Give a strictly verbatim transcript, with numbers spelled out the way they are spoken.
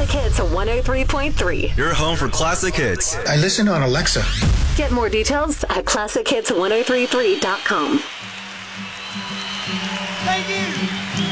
Classic Hits one oh three point three. Your home for classic hits. I listen on Alexa. Get more details at classic hits ten thirty-three dot com.